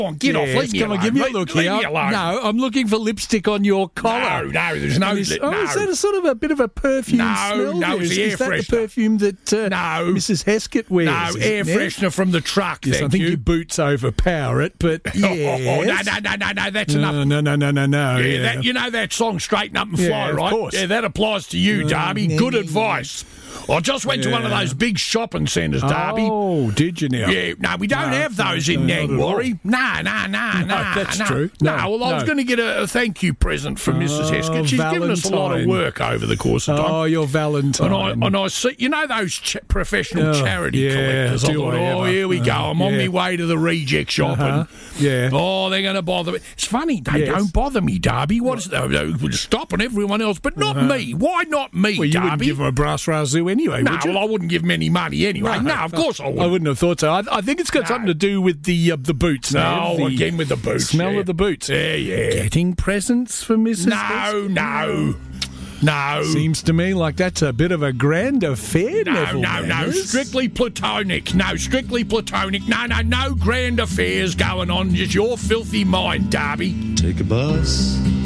on, get off. Leave me come alone. on, give me a look leave here. me alone. No, I'm looking for lipstick on your collar. No, there's no. Is that a sort of a bit of a perfume smell? No, it's the air Is that the freshener. perfume that Mrs. Heskett wears? No, air freshener from the truck. Yes, I think your boots overpower it, but yes. No, that's enough. No. Yeah, that song, Straighten Up and Fly, of right? course. Yeah, that applies to you, Darby. Good advice. I just went to one of those big shopping centres, Darby. Oh, did you now? Yeah, no, we don't have those in Nangwarry. No, that's true. I was going to get a thank you present from Mrs. Heskett. She's given us a lot of work over the course of time. Oh, your Valentine. And I see, those professional charity collectors. I thought, here we go. I'm on my way to the reject shop. And, they're going to bother me. It's funny, they don't bother me, Darby. What is it? Stopping everyone else, but not me. Why not me, well, you Darby? wouldn't give them a brass razoo anyway, would you? Well, I wouldn't give them any money anyway. No, of course I wouldn't. I wouldn't have thought so. I think it's got something to do with the boots. No, again with the boots. Smell of the boots. Yeah. Getting presents for Mrs. Heskett? No. Seems to me like that's a bit of a grand affair, Neville. No. Strictly platonic. No, strictly platonic. No grand affairs going on. Just your filthy mind, Darby. Take a bus.